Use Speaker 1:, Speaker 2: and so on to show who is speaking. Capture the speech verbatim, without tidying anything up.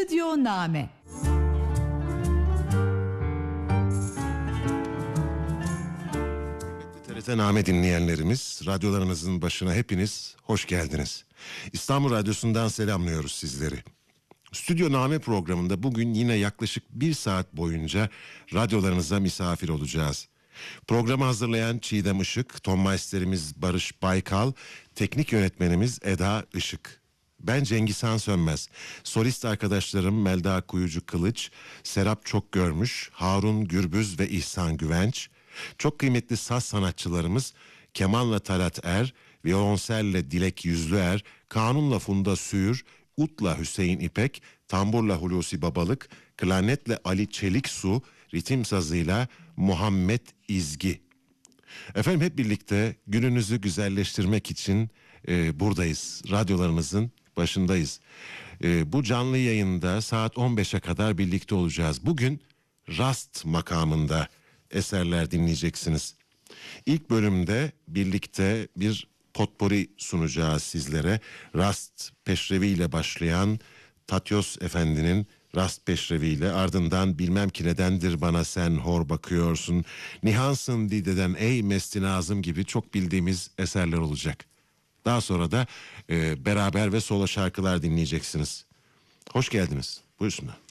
Speaker 1: Stüdyo Name.
Speaker 2: T R T Name dinleyenlerimiz, radyolarınızın başına hepiniz hoş geldiniz. İstanbul Radyosu'ndan selamlıyoruz sizleri. Stüdyo Name programında bugün yine yaklaşık bir saat boyunca radyolarınıza misafir olacağız. Programı hazırlayan Çiğdem Işık, tonmeisterimiz Barış Baykal, teknik yönetmenimiz Eda Işık. Ben Cengizhan Sönmez. Solist arkadaşlarım Melda Kuyucu Kılıç, Serap Çokgörmüş, Harun Gürbüz ve İhsan Güvenç. Çok kıymetli saz sanatçılarımız kemanla Talat Er, violonselle Dilek Yüzlüer, kanunla Funda Süür, utla Hüseyin İpek, tamburla Hulusi Babalık, klarnetle Ali Çeliksu, ritim sazıyla Muhammed İzgi. Efendim hep birlikte gününüzü güzelleştirmek için e, buradayız. Radyolarınızın başındayız. E, bu canlı yayında saat on beşe kadar birlikte olacağız. Bugün Rast makamında eserler dinleyeceksiniz. İlk bölümde birlikte bir potpori sunacağız sizlere. Rast Peşrevi ile başlayan Tatyos Efendi'nin Rast Peşrevi ile, ardından bilmem ki nedendir bana sen hor bakıyorsun, Nihansın Dide'den ey Mesti Nazım gibi çok bildiğimiz eserler olacak. Daha sonra da e, beraber ve solo şarkılar dinleyeceksiniz. Hoş geldiniz. Buyursunlar.